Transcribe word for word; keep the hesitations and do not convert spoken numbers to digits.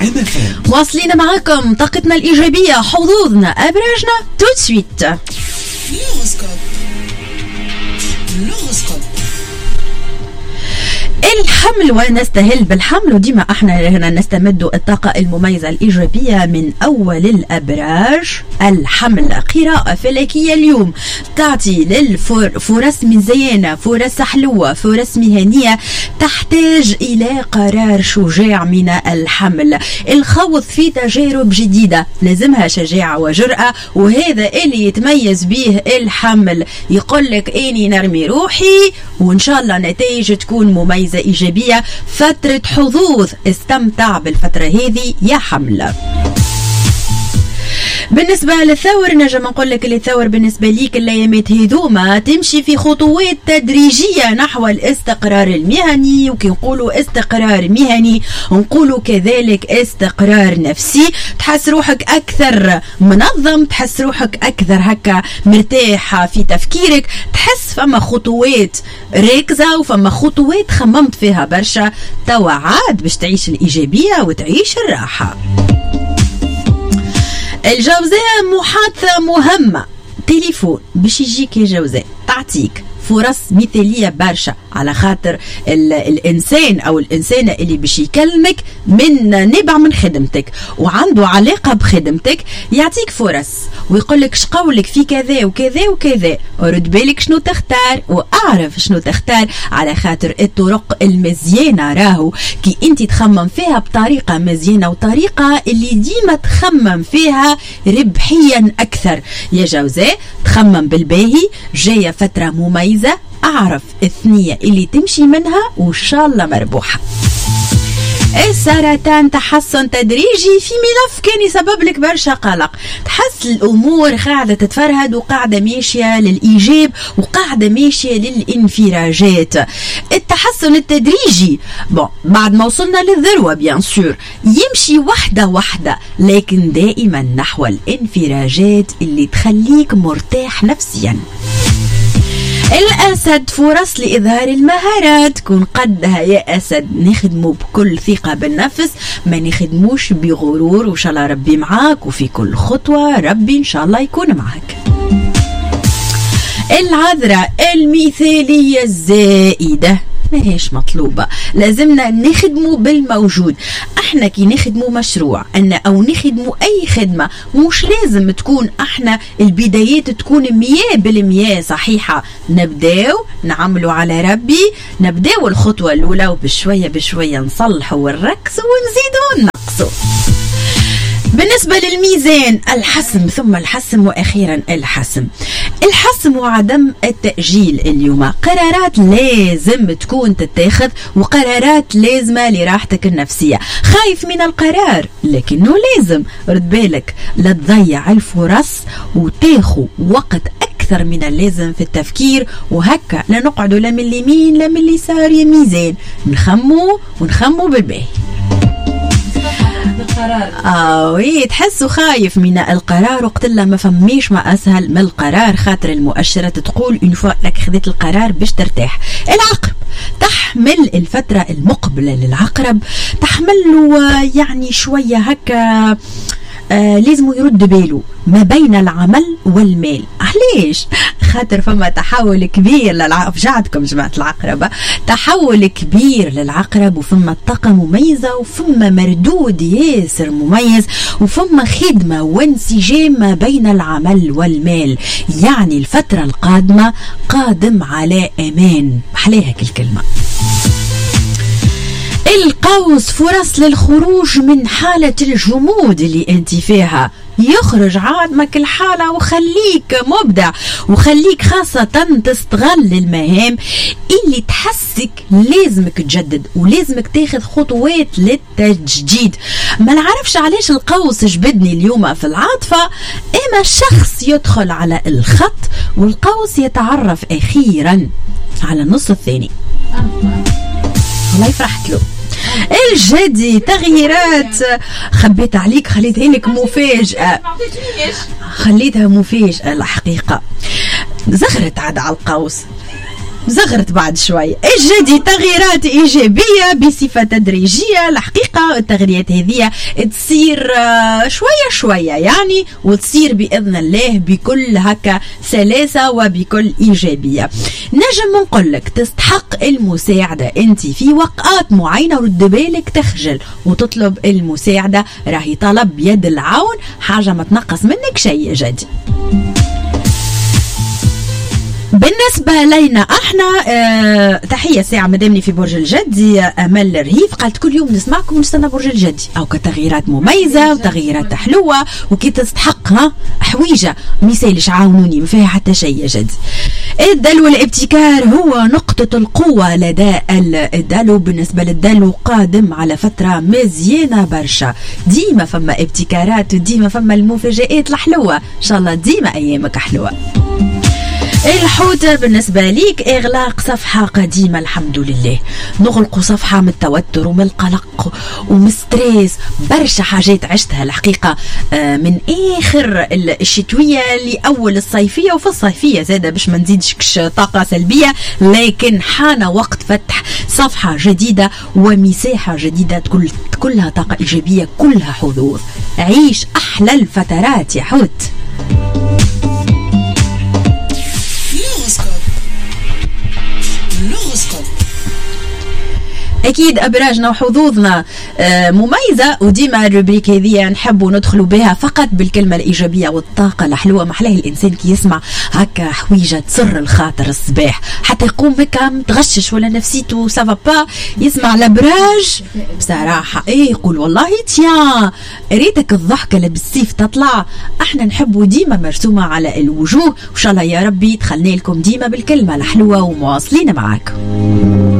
واصلين معاكم طاقتنا الإيجابية، حظوظنا، أبراجنا تو سويت. الحمل ونستهل بالحمل، وديما احنا هنا نستمد الطاقة المميزة الإيجابية من أول الأبراج. الحمل قراءة فلكية اليوم تعطي للفرص مزيانة، فرص حلوة، فرص مهنية تحتاج إلى قرار شجاع من الحمل، الخوض في تجارب جديدة لازمها شجاعة وجرأة، وهذا اللي يتميز به الحمل. يقولك إني نرمي روحي وإن شاء الله نتائج تكون مميزة إيجابية. فترة حظوظ، استمتع بالفترة هذه يا حمل. بالنسبة للثور نجم نقول لك اللي الثور بالنسبة ليك الأيامات هذوما تمشي في خطوات تدريجية نحو الاستقرار المهني، وكي نقولوا استقرار مهني نقولوا كذلك استقرار نفسي. تحس روحك أكثر منظم، تحس روحك أكثر هكا مرتاحة في تفكيرك، تحس فما خطوات ركزة وفما خطوات خممت فيها برشا، توا عاد باش تعيش الإيجابية وتعيش الراحة. الجوزاء محادثة مهمة، تليفون باش يجيك يا جوزاء تعطيك فرص مثالية برشا، على خاطر الإنسان أو الإنسانة اللي باش يكلمك من نبع من خدمتك وعنده علاقة بخدمتك، يعطيك فرص ويقولك شقولك في كذا وكذا وكذا، ورد بالك شنو تختار وأعرف شنو تختار، على خاطر الطرق المزيانة راهو كي انت تخمم فيها بطريقة مزيانة وطريقة اللي ديما تخمم فيها ربحيا أكثر. يا جوزاء تخمم بالباهي، جاية فترة مميزة، أعرف الثنية اللي تمشي منها وإن شاء الله مربوحة. السرطان تحسن تدريجي في ملف كان يسبب لك برشا قلق، تحس الأمور قاعدة تتفرهد وقاعدة ماشية للإيجاب وقاعدة ماشية للانفراجات. التحسن التدريجي بون بعد ما وصلنا للذروة بيان سور يمشي وحدة وحدة، لكن دائما نحو الانفراجات اللي تخليك مرتاح نفسيا. الأسد فرص لإظهار المهارات، كون قدها يا أسد، نخدمو بكل ثقة بالنفس، ما نخدموش بغرور، وإن شاء الله ربي معاك وفي كل خطوة ربي إن شاء الله يكون معاك. العذراء المثالية الزائدة ماهيش مطلوبة، لازمنا نخدمو بالموجود. احنا كي نخدمو مشروع أن أو نخدمو أي خدمة مش لازم تكون احنا البدايات تكون مية بالمية صحيحة، نبداو نعملو على ربي، نبداو الخطوة الأولى وبشوية بشوية نصلحو ونركزو ونزيدو ونقصو. بالنسبة للميزان الحسم ثم الحسم وأخيرا الحسم. الحسم وعدم التأجيل اليوم، قرارات لازم تكون تتاخذ وقرارات لازمة لراحتك النفسية. خايف من القرار لكنه لازم، رد بالك لا تضيع الفرص وتاخذ وقت أكثر من اللازم في التفكير، وهكا لا نقعدوا لا من اليمين لا من اليسار يا ميزان، نخمو ونخمو بالباهي. اه وي تحسوا خايف من القرار، وقت لا ما فميش ما اسهل من القرار، خاطر المؤشرات تقول اون فوا لك خذيت القرار باش ترتاح. العقرب تحمل الفترة المقبلة للعقرب تحمل له يعني شوية هكا آه لازم يرد باله ما بين العمل والمال. علاش؟ خاطر فما تحول كبير للعقرب، فجعتكم جماعة العقربة، تحول كبير للعقرب، وفما طاقة مميزة وفما مردود ياسر مميز وفما خدمة وانسجام ما بين العمل والمال. يعني الفترة القادمة قادم على أمان، محلاها الكلمة. القوس فرص للخروج من حالة الجمود اللي انت فيها، يخرج عادمك الحالة وخليك مبدع، وخليك خاصة تستغل المهام اللي تحسك لازمك تجدد ولازمك تاخذ خطوات للتجديد. ما نعرفش علاش القوس جبدني اليوم في العاطفة، اما شخص يدخل على الخط والقوس يتعرف اخيرا على النص الثاني. الله يفرحت له. الجدي تغييرات، خبيت عليك خليتها لك مفاجأة، خليتها مفاجأة الحقيقة. زغرت عاد على القوس، زغرت بعد شوي. الجدي تغييرات إيجابية بصفة تدريجية. الحقيقة التغييرات هذه تصير شوية شوية يعني، وتصير بإذن الله بكل هكا سلاسة وبكل إيجابية. نجم نقول لك تستحق المساعدة أنت في وقت معينة، ورد بالك تخجل وتطلب المساعدة، راهي طلب يد العون، حاجة ما تنقص منك شيء يا جدي. بالنسبة لينا احنا اه تحية ساعة مدامني في برج الجدي امل رهيف، قالت كل يوم نسمعكم ونستنى برج الجدي، او كتغييرات مميزة وتغييرات حلوة وكي تستحق ها حويجة مثالش عاونوني ما فيها حتى شيء يا جدي. الدلو الابتكار هو نقطة القوة لدى الدلو. بالنسبة للدلو قادم على فترة مزيانة برشا، ديما فما ابتكارات وديما فما المفاجآت الحلوة، ان شاء الله ديما ايامك حلوة. الحوت بالنسبة ليك إغلاق صفحة قديمة، الحمد لله نغلق صفحة من التوتر ومن القلق ومن ستريس، برشا حاجات عشتها الحقيقة من آخر الشتوية لأول الصيفية، وفي الصيفية زادة باش ما نزيدش طاقة سلبية، لكن حان وقت فتح صفحة جديدة ومساحة جديدة كلها طاقة إيجابية كلها حظوظ. عيش أحلى الفترات يا حوت. أكيد أبراجنا وحظوظنا مميزة، وديما الروبريك هذه نحبوا ندخلوا بها فقط بالكلمة الإيجابية والطاقة الحلوة. محلاه الإنسان كي يسمع هكا حويجة تسر الخاطر الصباح حتى يقوم هكا متغشش ولا نفسيته سافا با، يسمع الأبراج بصراحة إيه يقول والله تيا ريتك الضحكة بالسيف تطلع. احنا نحبوا ديما مرسومة على الوجوه، وإن شاء الله يا ربي دخلنا لكم ديما بالكلمة الحلوة ومواصلين معاكم.